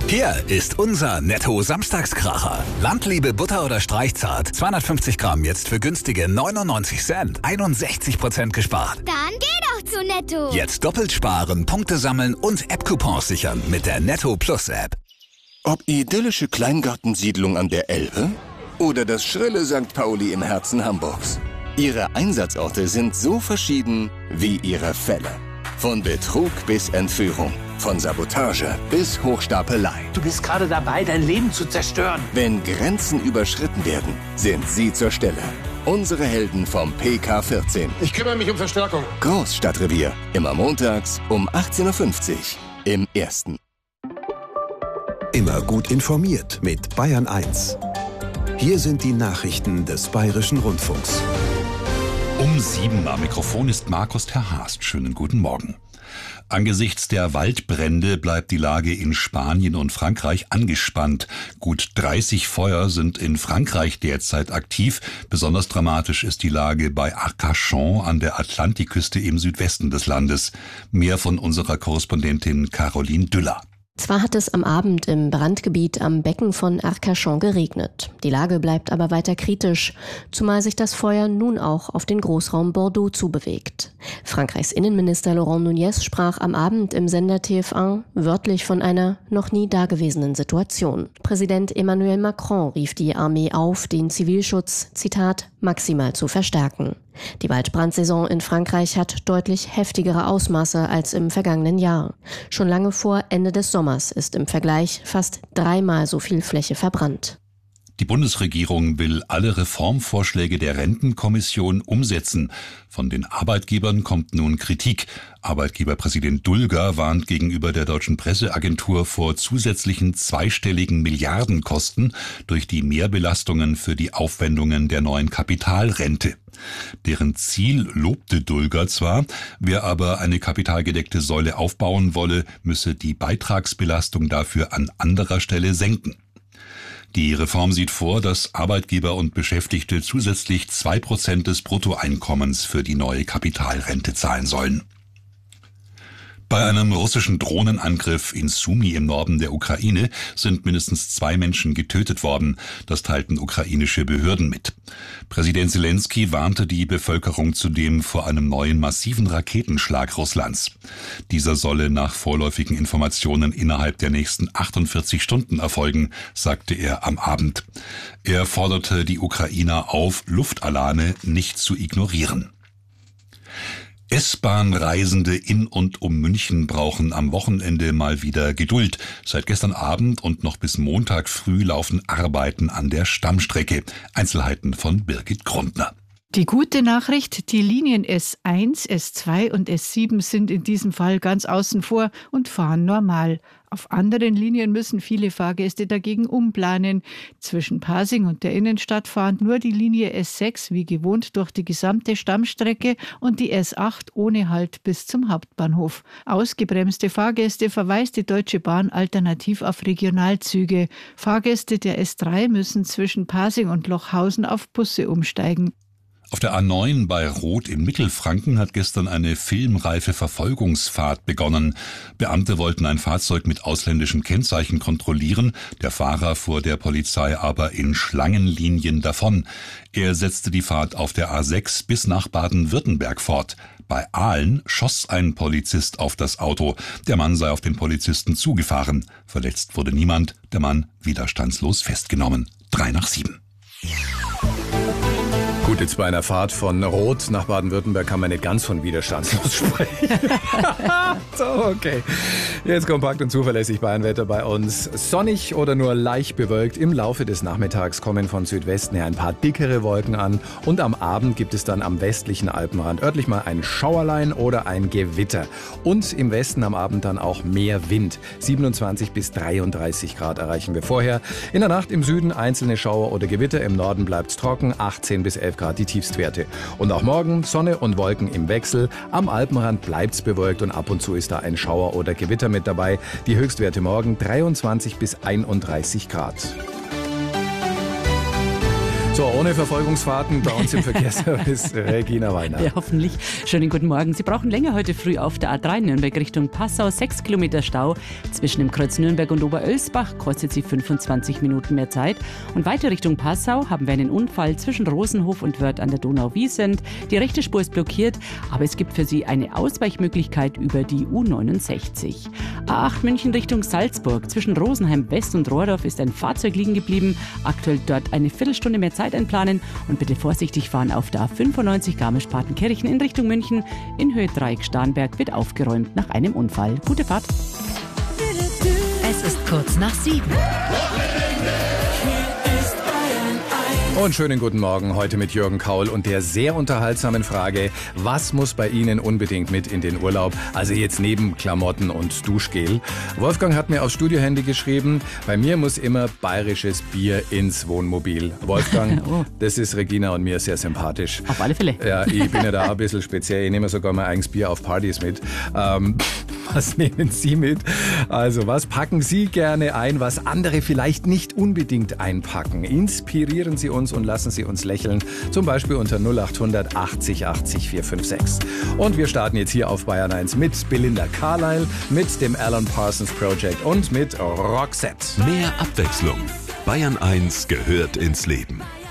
Hier ist unser Netto-Samstagskracher. Landliebe Butter oder Streichzart. 250 Gramm jetzt für günstige 99 Cent. 61% gespart. Dann geh doch zu Netto. Jetzt doppelt sparen, Punkte sammeln und App-Coupons sichern mit der Netto Plus App. Ob idyllische Kleingartensiedlung an der Elbe oder das schrille St. Pauli im Herzen Hamburgs. Ihre Einsatzorte sind so verschieden wie ihre Fälle. Von Betrug bis Entführung. Von Sabotage bis Hochstapelei. Du bist gerade dabei, dein Leben zu zerstören. Wenn Grenzen überschritten werden, sind sie zur Stelle. Unsere Helden vom PK14. Ich kümmere mich um Verstärkung. Großstadtrevier. Immer montags um 18.50 Uhr im Ersten. Immer gut informiert mit Bayern 1. Hier sind die Nachrichten des Bayerischen Rundfunks. Um 7 am Mikrofon ist Markus Terhaast. Schönen guten Morgen. Angesichts der Waldbrände bleibt die Lage in Spanien und Frankreich angespannt. Gut 30 Feuer sind in Frankreich derzeit aktiv. Besonders dramatisch ist die Lage bei Arcachon an der Atlantikküste im Südwesten des Landes. Mehr von unserer Korrespondentin Caroline Düller. Zwar hat es am Abend im Brandgebiet am Becken von Arcachon geregnet. Die Lage bleibt aber weiter kritisch, zumal sich das Feuer nun auch auf den Großraum Bordeaux zubewegt. Frankreichs Innenminister Laurent Nunez sprach am Abend im Sender TF1 wörtlich von einer noch nie dagewesenen Situation. Präsident Emmanuel Macron rief die Armee auf, den Zivilschutz, Zitat, maximal zu verstärken. Die Waldbrandsaison in Frankreich hat deutlich heftigere Ausmaße als im vergangenen Jahr. Schon lange vor Ende des Sommers ist im Vergleich fast 3-mal so viel Fläche verbrannt. Die Bundesregierung will alle Reformvorschläge der Rentenkommission umsetzen. Von den Arbeitgebern kommt nun Kritik. Arbeitgeberpräsident Dulger warnt gegenüber der Deutschen Presseagentur vor zusätzlichen zweistelligen Milliardenkosten durch die Mehrbelastungen für die Aufwendungen der neuen Kapitalrente. Deren Ziel lobte Dulger zwar, wer aber eine kapitalgedeckte Säule aufbauen wolle, müsse die Beitragsbelastung dafür an anderer Stelle senken. Die Reform sieht vor, dass Arbeitgeber und Beschäftigte zusätzlich 2% des Bruttoeinkommens für die neue Kapitalrente zahlen sollen. Bei einem russischen Drohnenangriff in Sumy im Norden der Ukraine sind mindestens 2 Menschen getötet worden. Das teilten ukrainische Behörden mit. Präsident Zelensky warnte die Bevölkerung zudem vor einem neuen massiven Raketenschlag Russlands. Dieser solle nach vorläufigen Informationen innerhalb der nächsten 48 Stunden erfolgen, sagte er am Abend. Er forderte die Ukrainer auf, Luftalarme nicht zu ignorieren. S-Bahn-Reisende in und um München brauchen am Wochenende mal wieder Geduld. Seit gestern Abend und noch bis Montag früh laufen Arbeiten an der Stammstrecke. Einzelheiten von Birgit Grundner. Die gute Nachricht, die Linien S1, S2 und S7 sind in diesem Fall ganz außen vor und fahren normal. Auf anderen Linien müssen viele Fahrgäste dagegen umplanen. Zwischen Pasing und der Innenstadt fahren nur die Linie S6 wie gewohnt durch die gesamte Stammstrecke und die S8 ohne Halt bis zum Hauptbahnhof. Ausgebremste Fahrgäste verweist die Deutsche Bahn alternativ auf Regionalzüge. Fahrgäste der S3 müssen zwischen Pasing und Lochhausen auf Busse umsteigen. Auf der A9 bei Roth in Mittelfranken hat gestern eine filmreife Verfolgungsfahrt begonnen. Beamte wollten ein Fahrzeug mit ausländischem Kennzeichen kontrollieren. Der Fahrer fuhr der Polizei aber in Schlangenlinien davon. Er setzte die Fahrt auf der A6 bis nach Baden-Württemberg fort. Bei Aalen schoss ein Polizist auf das Auto. Der Mann sei auf den Polizisten zugefahren. Verletzt wurde niemand. Der Mann widerstandslos festgenommen. 6:03. Gut, jetzt bei einer Fahrt von Roth nach Baden-Württemberg kann man nicht ganz von widerstandslos sprechen. So, okay. Jetzt kompakt und zuverlässig Bayernwetter bei uns. Sonnig oder nur leicht bewölkt. Im Laufe des Nachmittags kommen von Südwesten her ein paar dickere Wolken an. Und am Abend gibt es dann am westlichen Alpenrand örtlich mal ein Schauerlein oder ein Gewitter. Und im Westen am Abend dann auch mehr Wind. 27 bis 33 Grad erreichen wir vorher. In der Nacht im Süden einzelne Schauer oder Gewitter. Im Norden bleibt es trocken. 18 bis 11 Grad die Tiefstwerte. Und auch morgen Sonne und Wolken im Wechsel. Am Alpenrand bleibt es bewölkt und ab und zu ist da ein Schauer oder Gewitter mit dabei. Die Höchstwerte morgen 23 bis 31 Grad. So, ohne Verfolgungsfahrten bei uns im Verkehrsservice Regina Weiner. Ja, hoffentlich. Schönen guten Morgen. Sie brauchen länger heute früh auf der A3 Nürnberg Richtung Passau. 6 Kilometer Stau zwischen dem Kreuz Nürnberg und Oberölsbach. Kostet Sie 25 Minuten mehr Zeit. Und weiter Richtung Passau haben wir einen Unfall zwischen Rosenhof und Wörth an der Donau-Wiesent. Die rechte Spur ist blockiert, aber es gibt für Sie eine Ausweichmöglichkeit über die U69. A8 München Richtung Salzburg. Zwischen Rosenheim West und Rohrdorf ist ein Fahrzeug liegen geblieben. Aktuell dort eine Viertelstunde mehr Zeit einplanen und bitte vorsichtig fahren auf der A95 Garmisch-Partenkirchen in Richtung München. In Höhe Dreieck-Starnberg wird aufgeräumt nach einem Unfall. Gute Fahrt. Es ist kurz nach 7. Und schönen guten Morgen heute mit Jürgen Kaul und der sehr unterhaltsamen Frage, was muss bei Ihnen unbedingt mit in den Urlaub? Also jetzt neben Klamotten und Duschgel. Wolfgang hat mir aufs Studiohandy geschrieben, bei mir muss immer bayerisches Bier ins Wohnmobil. Wolfgang, das ist Regina und mir sehr sympathisch. Auf alle Fälle. Ja, ich bin ja da ein bisschen speziell. Ich nehme sogar mein eigenes Bier auf Partys mit. Was nehmen Sie mit? Also, was packen Sie gerne ein, was andere vielleicht nicht unbedingt einpacken? Inspirieren Sie uns und lassen Sie uns lächeln. Zum Beispiel unter 0800 80 80 456. Und wir starten jetzt hier auf Bayern 1 mit Belinda Carlisle, mit dem Alan Parsons Project und mit Roxette. Mehr Abwechslung. Bayern 1 gehört ins Leben.